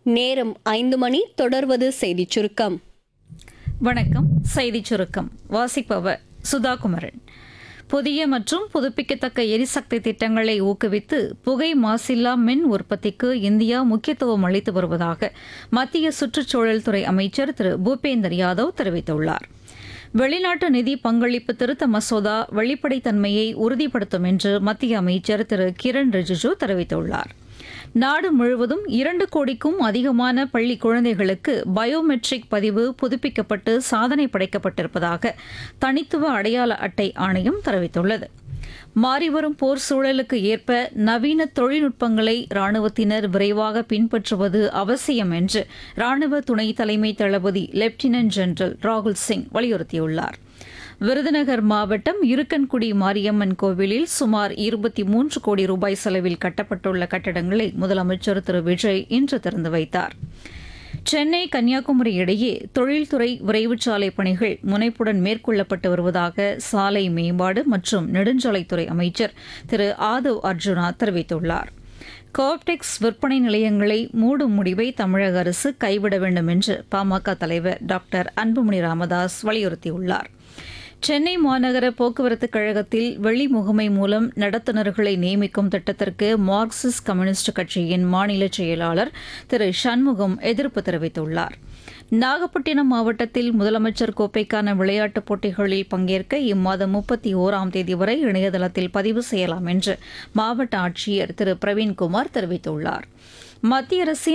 நேரம் 5 மணி. தொடர்வது செய்திச் சுருக்கம். வணக்கம். செய்திச் சுருக்கம் வாசிப்பவர் சுதாகுமரன். புதிய மற்றும் புதுப்பிக்கத்தக்க எரிசக்தி திட்டங்களை ஊக்குவித்து புகை மாசில்லா மின் உற்பத்திக்கு இந்தியா முக்கியத்துவம் அளித்து வருவதாக மத்திய சுற்றுச்சூழல் துறை அமைச்சர் திரு பூபேந்தர் யாதவ் தெரிவித்துள்ளார். வெளிநாட்டு நிதி பங்களிப்பு திருத்த மசோதா வெளிப்படைத்தன்மையை உறுதிப்படுத்தும் என்று மத்திய அமைச்சர் திரு கிரண் ரிஜிஜு தெரிவித்துள்ளார். நாடு முழுவதும் 2 கோடிக்கும் அதிகமான பள்ளி குழந்தைகளுக்கு பயோமெட்ரிக் பதிவு புதுப்பிக்கப்பட்டு சாதனை படைக்கப்பட்டிருப்பதாக தனித்துவ அடையாள அட்டை ஆணையம் தெரிவித்துள்ளது. மாறிவரும் போர் சூழலுக்கு ஏற்ப நவீன தொழில்நுட்பங்களை ராணுவத்தினர் விரைவாக பின்பற்றுவது அவசியம் என்று ராணுவ துணை தலைமை தளபதி லெப்டினன்ட் ஜெனரல் ராகுல் சிங் வலியுறுத்தியுள்ளார். விருதுநகர் மாவட்டம் இருக்கன்குடி மாரியம்மன் கோவிலில் சுமார் 23 கோடி ரூபாய் செலவில் கட்டப்பட்டுள்ள கட்டடங்களை முதலமைச்சர் திரு விஜய் இன்று திறந்து வைத்தார். சென்னை கன்னியாகுமரி இடையே தொழில்துறை விரைவுச்சாலை பணிகள் முனைப்புடன் மேற்கொள்ளப்பட்டு வருவதாக சாலை மேம்பாடு மற்றும் நெடுஞ்சாலைத்துறை அமைச்சர் திரு ஆதவ் அர்ஜுனா தெரிவித்துள்ளார். கோப்டெக்ஸ் விற்பனை நிலையங்களை மூடும் முடிவை தமிழக அரசு கைவிட வேண்டும் என்று பாமக தலைவர் டாக்டர் அன்புமணி ராமதாஸ் வலியுறுத்தியுள்ளார். சென்னை மாநகர போக்குவரத்து கழகத்தில் வெளி முகமை மூலம் நடத்துனர்களை நியமிக்கும் திட்டத்திற்கு மார்க்சிஸ்ட் கம்யூனிஸ்ட் கட்சியின் மாநில செயலாளர் திரு சண்முகம் எதிர்ப்பு தெரிவித்துள்ளார். நாகப்பட்டினம் மாவட்டத்தில் முதலமைச்சர் கோப்பைக்கான விளையாட்டுப் போட்டிகளில் பங்கேற்க இம்மாதம் 31ஆம் தேதி வரை இணையதளத்தில் பதிவு செய்யலாம் என்று மாவட்ட ஆட்சியர் திரு பிரவீன்குமார் தெரிவித்துள்ளார். மத்திய அரசின்